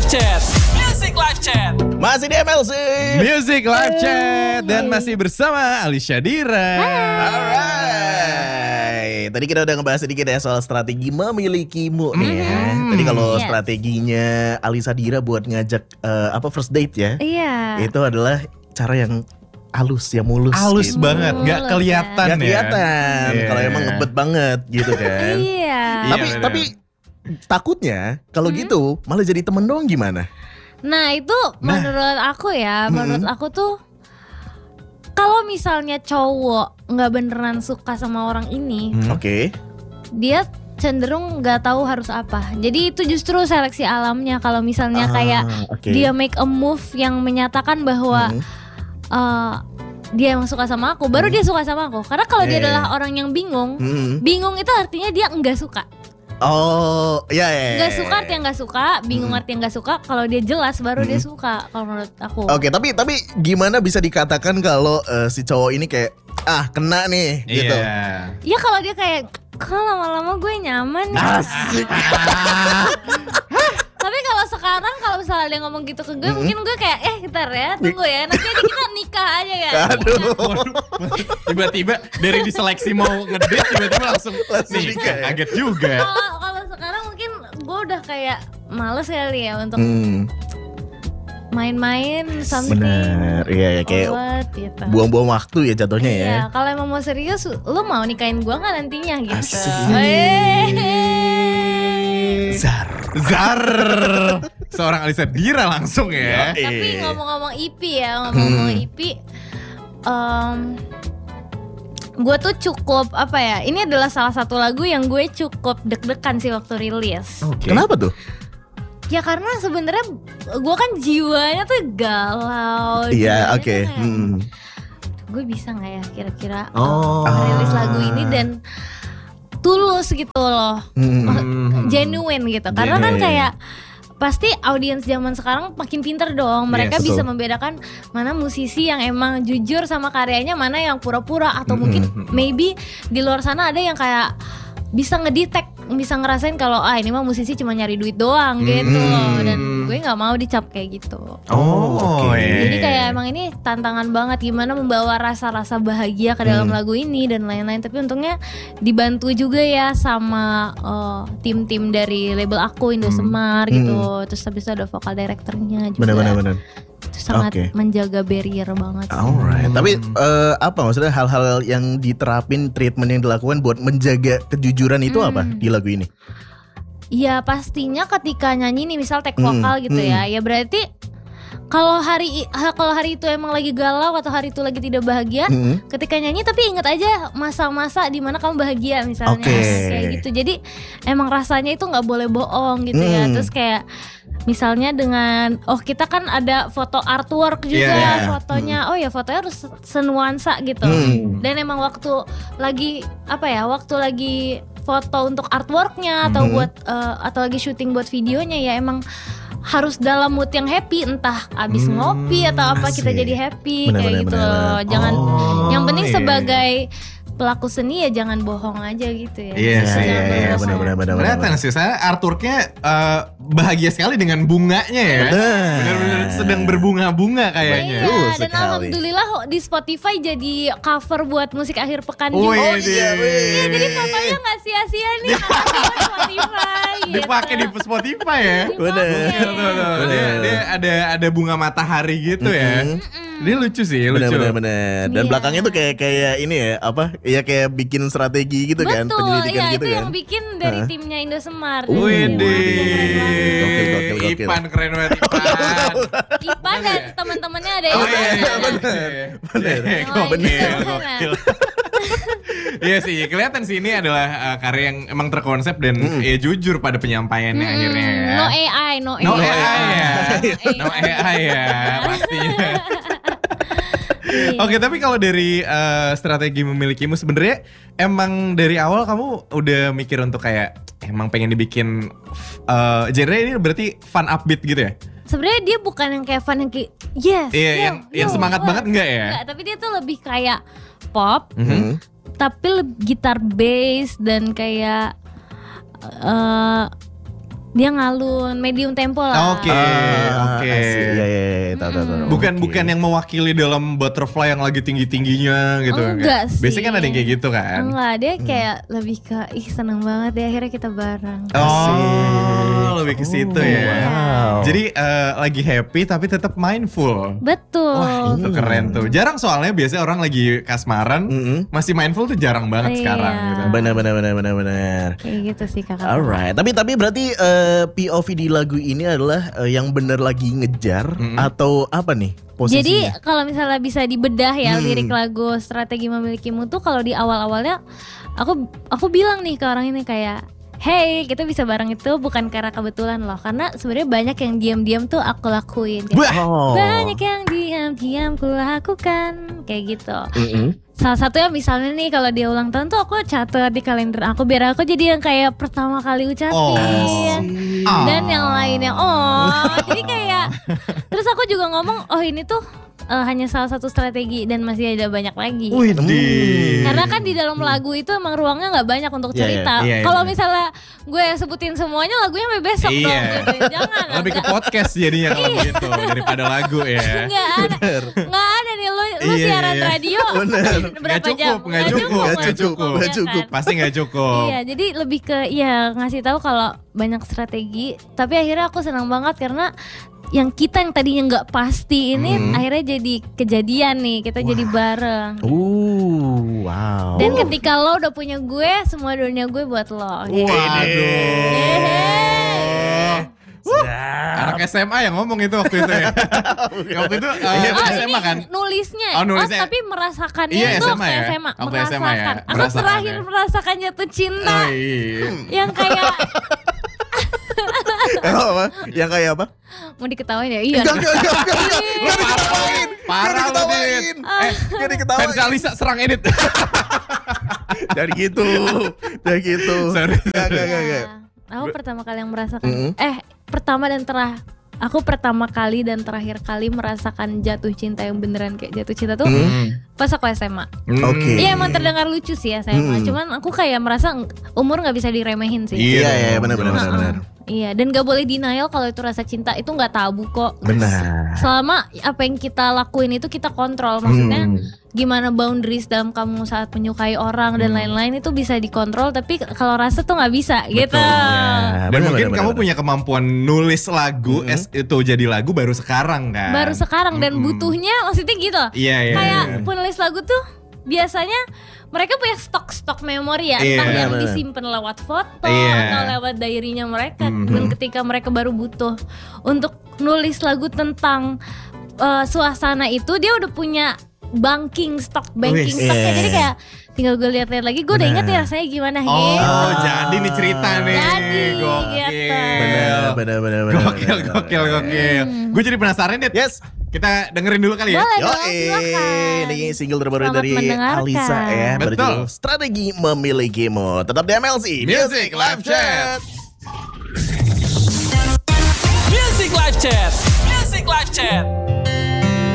Chat. Music Live Chat. Masih di MLC Music Live Chat dan masih bersama Alisha Dira. Alright. Tadi kita udah ngebahas sedikit ya soal strategi memilikimu nih ya. Tadi kalau Yes. strateginya Alisha Dira buat ngajak first date ya. Iya. Itu adalah cara yang halus, yang mulus. Halus gitu. banget, gak Mulus, kelihatan Gak ya. kelihatan Iya. kalau emang ngebet banget gitu kan. Iya. Iya, Tapi takutnya kalau gitu malah jadi temen doang gimana? Nah itu menurut aku ya, menurut aku tuh kalau misalnya cowok nggak beneran suka sama orang ini, Oke. dia cenderung nggak tahu harus apa. Jadi itu justru seleksi alamnya. Kalau misalnya kayak oke. dia make a move yang menyatakan bahwa dia emang suka sama aku, baru dia suka sama aku. Karena kalau dia Iya. adalah orang yang bingung, Hmm. bingung itu artinya dia nggak suka. Oh, ya ya. Nggak suka artinya nggak suka, bingung artinya nggak suka. Kalau dia jelas baru dia suka. Kalau menurut aku. Oke, tapi gimana bisa dikatakan kalau si cowok ini kayak kena nih gitu. Iya. Ya kalau dia kayak kok lama-lama gue nyaman ya. Asik. Tapi kalau sekarang kalau misalnya dia ngomong gitu ke gue, mungkin gue kayak bentar ya, tunggu ya. Nanti aja kita nikah aja ya. Aduh. Tiba-tiba dari diseleksi mau ngedate tiba-tiba langsung nikah nikah. ya. Kaget juga. Kalau sekarang mungkin gue udah kayak males kali ya untuk main-main something. Bener, iya ya kayak What, gitu. buang-buang waktu ya jatuhnya ya. Iya, kalau emang mau serius, lu mau nikahin gue nggak nantinya gitu. Asik. Zar. Seorang Alisha Dira langsung ya. Tapi ngomong-ngomong IP ya, ngomong-ngomong IP, gue tuh cukup apa ya? Ini adalah salah satu lagu yang gue cukup deg-degan sih waktu rilis. Oke. Kenapa tuh? Ya karena sebenarnya gue kan jiwanya tuh galau. Iya, jiwanya oke. tuh kayak, gue bisa nggak ya kira-kira Oh. rilis lagu ini dan tulus gitu loh, genuine gitu. Karena kan Genuine. kayak pasti audiens zaman sekarang makin pinter dong. Mereka Yes, bisa betul. membedakan mana musisi yang emang jujur sama karyanya, mana yang pura-pura atau mungkin maybe di luar sana ada yang kayak bisa ngedetect, bisa ngerasain kalau ini mah musisi cuma nyari duit doang gitu loh. Dan gue nggak mau dicap kayak gitu. Oh, oke. iya. Jadi kayak emang ini tantangan banget gimana membawa rasa-rasa bahagia ke dalam lagu ini dan lain-lain. Tapi untungnya dibantu juga ya sama tim-tim dari label aku Indosemar gitu. Terus habis itu ada vokal directornya juga. Bener. Itu sangat Oke. menjaga barrier banget. Alright. Tapi apa maksudnya hal-hal yang diterapin, treatment yang dilakukan buat menjaga kejujuran itu apa di lagu ini? Ya pastinya ketika nyanyi nih misal take vokal gitu ya. Ya berarti kalau hari itu emang lagi galau atau hari itu lagi tidak bahagia, ketika nyanyi tapi ingat aja masa-masa di mana kamu bahagia misalnya. Oke. Kayak gitu. Jadi emang rasanya itu nggak boleh bohong gitu ya. Terus kayak misalnya dengan kita kan ada foto artwork juga Yeah. fotonya. Oh ya fotonya harus senuansa gitu. Dan emang waktu lagi foto untuk artworknya atau atau lagi syuting buat videonya ya emang harus dalam mood yang happy, entah abis ngopi atau apa kita asik. jadi happy Bener, kayak bener, gitu bener. loh. Jangan yang penting iya. sebagai pelaku seni ya jangan bohong aja gitu ya. Iya sih, Jangan iya, bohong. benar. Kelihatan sih, saya artworknya bahagia sekali dengan bunganya ya. Benar-benar sedang berbunga-bunga kayaknya. Iya, dan sekali. alhamdulillah di Spotify jadi cover buat musik akhir pekan Wih, juga. iya, Jadi fotonya nggak sia-sia nih cover buat Spotify. Gitu. Dipakai di Spotify ya. Bener. Tuh. Dia ada bunga matahari gitu ya. Dia lucu sih, lucu. Bener. Dan Iya. belakangnya tuh kayak ini ya, ya kayak bikin strategi gitu kan, Betul, penyelidikan iya gitu itu kan. yang bikin dari timnya Indosemar. Gokil. Ipan keren banget Ipan. Ipan dan teman-temannya ada yang Oh iya, Bener. Gokil. Iya sih, kelihatan sih ini adalah karya yang emang terkonsep dan ya jujur pada penyampaiannya akhirnya ya. No AI, no AI. No AI ya. No AI ya, pastinya. Oke, tapi kalau dari strategi memilikimu sebenarnya emang dari awal kamu udah mikir untuk kayak emang pengen dibikin genre ini berarti fun upbeat gitu ya? Sebenarnya dia bukan yang kayak fun yang kayak yes. Iya, yang semangat banget enggak ya? Enggak, tapi dia tuh lebih kayak pop, tapi gitar bass dan kayak dia ngalun, medium tempo lah. Oke. Iya, tahu. Bukan yang mewakili dalam butterfly yang lagi tinggi-tingginya gitu. Enggak sih. Biasanya kan ada yang kayak gitu kan. Enggak, dia kayak lebih ke seneng banget deh akhirnya kita bareng. Oh, lebih ke situ ya. Wow. Jadi lagi happy tapi tetap mindful. Betul. Wah, itu keren tuh. Jarang soalnya biasanya orang lagi kasmaran masih mindful tuh jarang banget Iya. sekarang gitu. Benar. Kayak gitu sih kakak. Alright, tapi berarti POV di lagu ini adalah yang bener lagi ngejar atau apa nih posisinya? Jadi kalau misalnya bisa dibedah ya lirik lagu Strategi Memilikimu tuh kalau di awal-awalnya aku bilang nih ke orang ini kayak, hey, kita bisa bareng itu bukan karena kebetulan loh, karena sebenarnya banyak yang diam-diam tuh aku lakuin. Banyak yang diam-diam ku lakukan kayak gitu. Salah satunya misalnya nih kalau dia ulang tahun tuh aku catat di kalender aku biar aku jadi yang kayak pertama kali ucapin. Dan yang lainnya jadi kayak terus aku juga ngomong ini tuh hanya salah satu strategi dan masih ada banyak lagi. Karena kan di dalam lagu itu emang ruangnya nggak banyak untuk cerita. Kalau misalnya gue sebutin semuanya lagunya sampai besok dong. Gitu. Jangan. Lebih ke podcast jadinya kalau gitu daripada lagu ya. Nggak ada nih lu siaran radio. Berapa jam? Nggak cukup. Pasti nggak cukup. Iya, jadi lebih ke ngasih tahu kalau banyak strategi. Tapi akhirnya aku senang banget karena yang tadinya nggak pasti ini akhirnya jadi kejadian nih, kita jadi bareng. Wow. Dan ketika lo udah punya gue, semua dunia gue buat lo. Anak SMA yang ngomong itu waktu itu ya. Waktu itu SMA kan. Nulisnya, nulisnya. tapi merasakannya Iya, itu SMA ya? SMA, Waktu SMA ya? merasakan. Aku Merasakan terakhir ya? merasakan jatuh cinta. Yang kayak Apa? Yang kayak apa? mau diketawain ya? Iya. Enggak. Parah lo, Dit. Gak diketawain. Fans Alisa serang edit. Dari gitu. Sorry. Gak. Aku pertama kali yang merasakan aku pertama kali dan terakhir kali merasakan jatuh cinta yang beneran kayak jatuh cinta tuh pas aku SMA. Oke. Iya emang terdengar lucu sih ya SMA, cuman aku kayak merasa umur nggak bisa diremehin sih. Iya, benar. Iya, dan gak boleh denial kalau itu rasa cinta itu nggak tabu kok. Benar. Selama apa yang kita lakuin itu kita kontrol, maksudnya gimana boundaries dalam kamu saat menyukai orang dan lain-lain itu bisa dikontrol, tapi kalau rasa tuh nggak bisa gitu. Ya, Dan mungkin kamu punya kemampuan nulis lagu itu jadi lagu baru sekarang kan. Baru sekarang dan butuhnya maksudnya gitu. Iya. Kayak penulis lagu tuh biasanya mereka punya stok memori ya, entah yang disimpan lewat foto atau lewat diary-nya mereka. Dan ketika mereka baru butuh untuk nulis lagu tentang suasana itu, dia udah punya stoknya. Jadi kayak tinggal gue lihat-lihat lagi, gue udah inget nih rasanya gimana gitu. Jadi nih cerita nih. Jadi Gokil. gitu. Bener. Gokil. Gue jadi penasaran deh. Yes. Kita dengerin dulu kali ya. Boleh dong, silakan. Ini single terbaru Selamat dari mendengarkan. Alisa ya, Betul. berjudul Strategi Memilikimu. Tetap di MLC Music Live Chat. Music Live Chat. Music Live Chat.